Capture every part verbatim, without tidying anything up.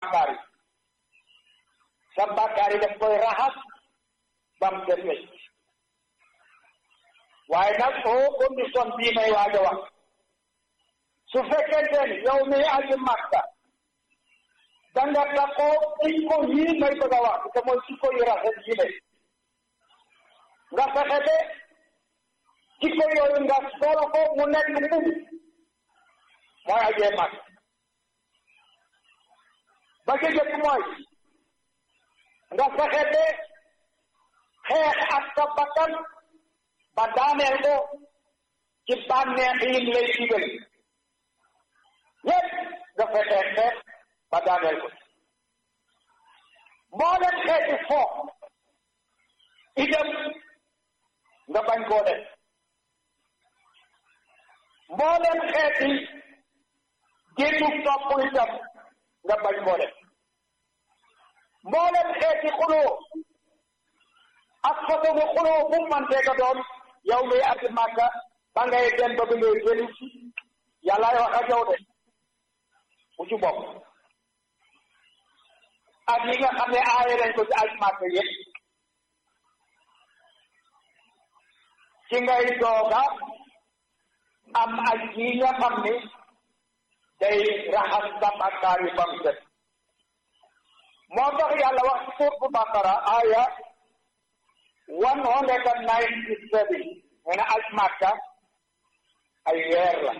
bàkkaar yi sa bàkkaar yi daf koy raxas bam set wecc waaye nag oo condition bii may waaj a wax su fekkente ni yow mi aji Makka danga taxoo jikko yii may bëgg a wax te mooy jikko yu rafet yi ne nga fexe de jikko yooyu nga sol ko mu nekk mbubb mooy ajee Makka ba ca jëkk mooy nga fexe de xeex ak sa bakkan ba daaneel ko ci bànneex yi lay digal yépp nga fexe xeex ba daaneel ko mboolem xeeti foo itam nga bañ koo def mboolem xeeti génnu topp itam nga bañ koo def mboolem xeeti xuloo ak foto bu xuloo bu mantee ka doon yow ngay aji Makka ba ngay dem ba bi ngay jëli ci yàllaay wax ak yow de bu ci bopp ak yi nga xam ne aaye nañ ko ci aji Makka yëpp ci ngay dooga am aj yi nga xam ne day raxas sa bàkkaar yi bam set moo tax yàlla wax ci suur bu Baqara aya one hundred and ninety seven mu ne aj Makka ay weer la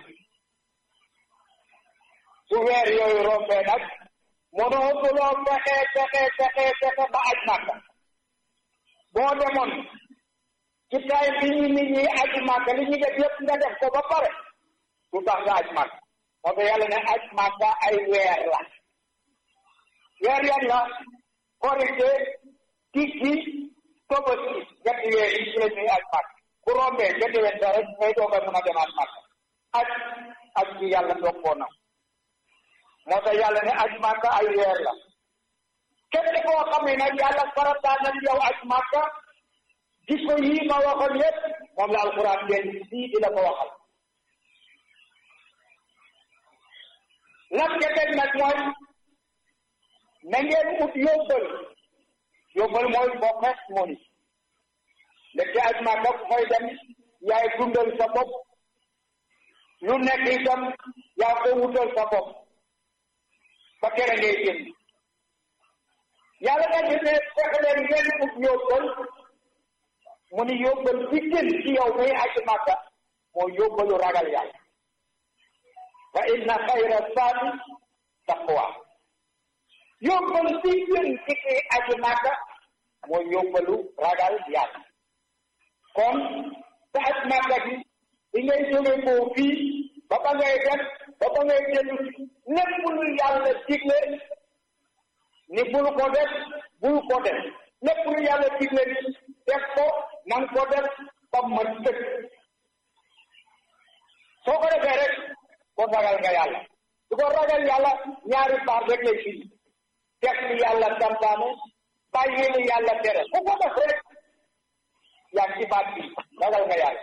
su weer yooyu rombee nag mënoo tuloo fexe fexe fexe fexe ba aj Makka boo demoon ci tay bi ñu nit ñi aj Makka li ñu def yëpp nga def ko ba pare du tax nga aj Makka moo tax yàlla ne aj Makka ay weer la weer yan la Korite Tikki Tabaski ñetti weer yi ci la ñuy aj Makka bu rombee nga déwén sa rek ngay doog a mën a demaat Makka aj aj bi yàlla doog koo na moo tax yàlla ne aj Makka ay weer la képp koo xam ne nag yàlla farataan na yow aj Makka jikko yii ma waxoon yépp moom la alxuraan ngeen bii di la ko waxal lan nga teg nag mooy na ngeen ut yóbbal yóbbal mooy bokk moni léegi aj Makka ku fay dem yaay dundal sa bopp lu nekk itam yaa ko wutal sa bopp ba kere ngay génn yàlla nag ne fexe leen ngeen ut yóbbal mu ni yóbbal bi gën ci yow muy aj Makka moo yóbbalu ragal yàlla fa inna xayra saadi taqwa yóbbal bi gën ci ki aj Makka moo yóbbalu ragal yàlla kon sa aj Makka gi di ngay jóge koo fii ba ba ngay def ba ba ngay dellu lépp lu yàlla digle ni bul ko def bul ko def lépp lu yàlla digle ni def ko nang ko def ba ma tëkk soo ko defee rek kon ragal nga yàlla du ko ragal yàlla ñaari baar rek lay fii def li yàlla santaane bàyyi li yàlla tere ku ko def rek yaa ngi ci baat bi ragal nga yàlla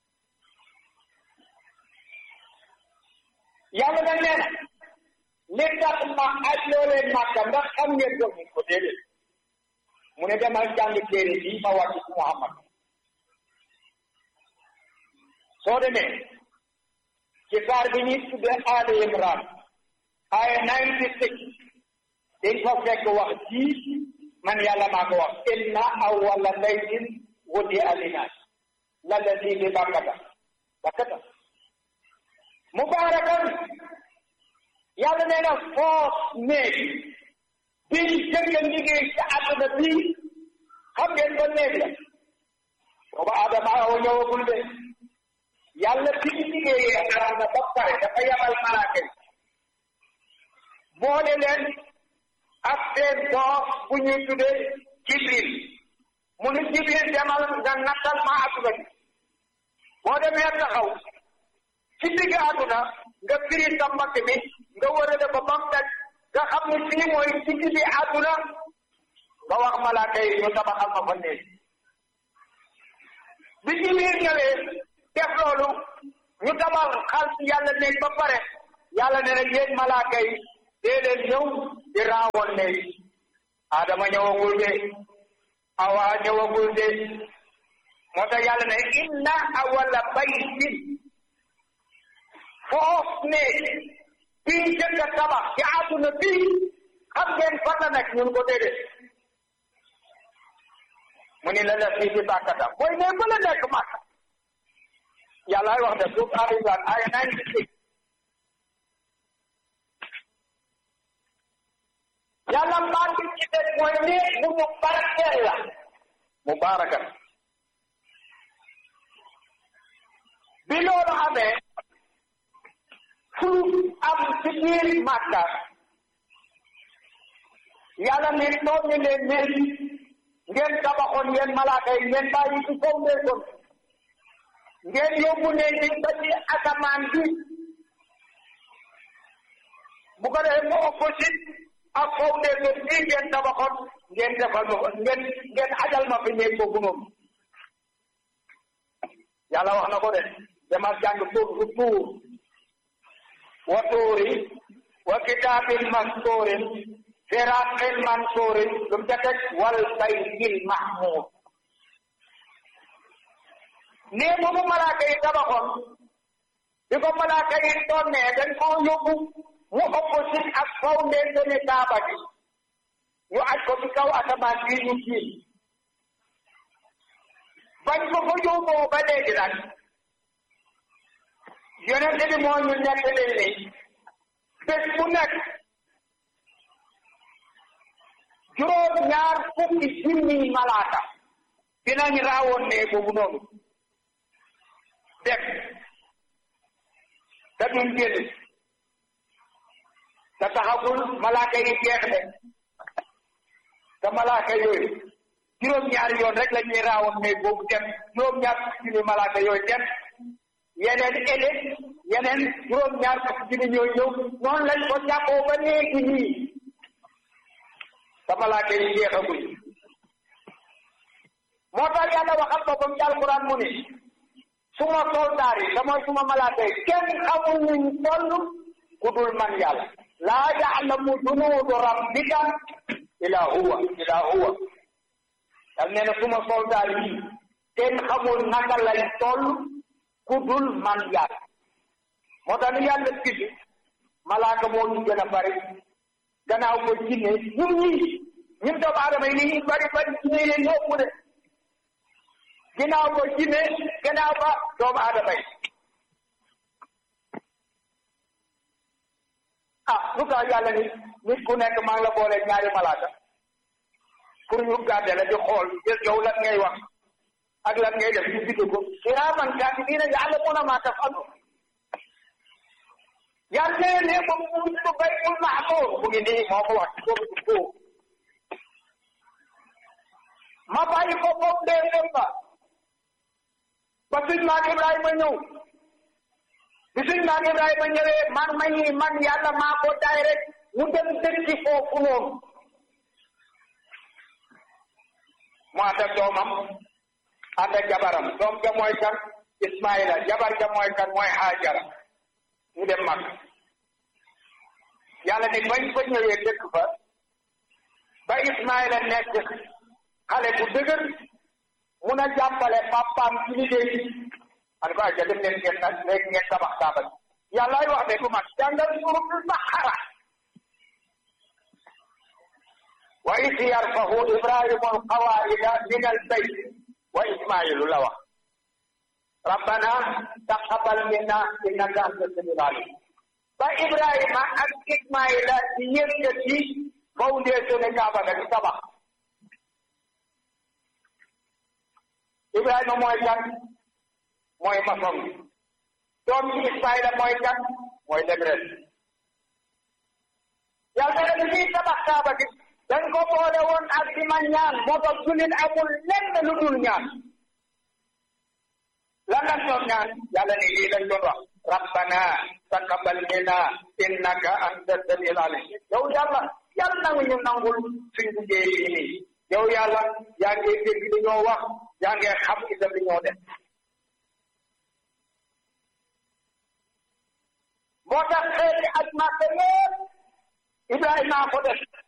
yàlla nag nee na li tax ma aj loo leen Makka ndax xam ngeen ko ñu ko déedéet mu ne demal jàng téere bii ma wàcc ci Muhammad soo demee ci saar bi ñuy tudde Ali Imran ay ninety six dañ fa fekk wax ji man yàlla maa ko wax inna awwala laytin wudi'a linnaas lalladhi bi Bakkata Bakkata mubarakan yàlla nee na foos néeg biñ jëkk liggéey ci àdduna bii xam ngeen ba néeg la booba Adama awa ñëwagul de yàlla bi ñu liggéeyee àdduna ba pare dafa yabal malaaka yi boole leen ak seen doom bu ñuy tuddee Jibril mu ni Jibril demal nga nattal ma àdduna bi boo demee taxaw ci digg àdduna nga firi sa mbagg bi nga wërale ko ba mu daj nga xam ne fii mooy ci digg àdduna nga wax malaaka yi ñu tabaxal ma fa néeg bi ci biir ñëwee def loolu ñu tabax xal ci yàlla néeg ba pare yàlla ne na yéen malaaka yi dee leen ñëw di raawoon ne Adama ñëwagul de Awa ñëwagul de moo tax yàlla ne inna awala baytin foofu ne bii njëkk a tabax ci àdduna bii xam ngeen fan la nekk ñun ko déedéet mu ni la la fii ci bàkkata mooy ne ba la nekk Makka yàlla wax de suuf Ali Imran ay ninety-six yàlla maa ngi ci def mooy ne bu mu barkeel la mu baraka bi loolu amee fu am ci biir Makka yàlla ne noonu ñu leen ne ngeen tabaxoon yéen malaaka yi ngeen bàyyi ci kaw néegoon ngeen yóbbu ne ni ba ci asamaan bi bu ko defee mu opposite ak kaw néegoon bii ngeen tabaxoon ngeen defal ma ngeen ngeen ajal ma fi néeg boobu noonu yàlla wax na ko de demal jàng tuur fu tuur wa tuuri wa kitaabin mastuurin fi raqqin mansuurin lu mu ca teg wal baytil mahmuud nee boobu malaaka yi tabaxoon bi ko malaaka yi tonnee dañ koo yóbbu mu opposite ak kaw ndéntene Kaaba gi ñu aj ko ci kaw asamaan bii ñu kii bañ ko fa yóbboo ba léegi nag yonente bi moo ñu nekk leen ni bés bu nekk juróom ñaar fukki junni malaaka dinañ raawoon ne boobu noonu def te duñ génn te taxagul malaaka yi jeex de te malaaka yooyu juróom ñaari yoon rek la ñuy raawoon ne boobu dem juróom ñaar fukki junni malaaka yooyu dem yeneen ëllëg yeneen juróom ñaar fukki junni ñooy ñëw noonu lañ ko jàppoo ba léegi nii te malaaka yi jeexaguñ moo tax yàlla waxal ko comme ci alquran mu ni suma soldaar yi te mooy suma malaaka yi kenn xamul ñu toll ku dul man yàlla laa ya'lamu junuuda rabbika illa huwa illa huwa dal nee na suma soldaar yi kenn xamul naka lay toll ku dul man yàlla moo tax ni yàlla bind malaaka moo ñu gën a bari gannaaw ko jinne ñun ñii ñun doomu aadama yi ni bari bari jinne leen yóbbu de ginnaaw ko jinne gannaaw ba doomu aadama yi ah lu tax yàlla ni nit ku nekk maa ngi la boole ñaari malaaka pour ñu gàdde la di xool yow lan ngay wax ak lan ngay def ñu bind ko kiraaman kaatibiina ya'lamuuna maa taf'aluun yàlla ne ba mu bind baytul ma'muur mu ngi nii moo ko wax ko ko ma bàyyi ko foofu dee dem ba ba suñ maam Ibrahima ñëw bi suñ maam Ibrahima ñëwee man ma ñi man yàlla maa ko daay rek mu dem dëkki foofu noonu mu ànd ak doomam ànd ak jabaram doom ja mooy kan Ismaïla jabar ja mooy kan mooy Hajara mu dem mag yàlla ne bañ fa ñëwee dëkk fa ba Ismaïla nekk xale bu dëgër mun a jàppale papaam ci liggéey an ko aja dem leen ngeen nag léegi ngeen tabax Kaaba yàllaay wax de ku mag jàngal suuratul Baqara wa iz yarfa'u Ibraahiimu al-qawaa'ida min al-bayt wa Ismaa'iilu la wax rabbana taqabbal minna innaka anta samiul alim ba Ibrahima ak Ismaïla di yëkkati fondation Kaaba ga di tabax Ibrahima mooy kan mooy maçon bi doom ci Ismaïla mooy kan mooy lebret yàlla na ñuy tabax Kaaba gi dañ ko boole woon ak di ma ñaan moo tax jullit amul lenn lu dul ñaan lan lañ doon ñaan yàlla ne lii lañ doon wax rabbana taqabbal minna innaka anta samiul alim yow yàlla yàlla nangu ñu nangul suñ liggéey yi nii yow yàlla yaa ngi dégg li ñoo wax yaa ngi xam itam li ñoo def moo tax xeeti ak Makka yépp Ibrahima ko def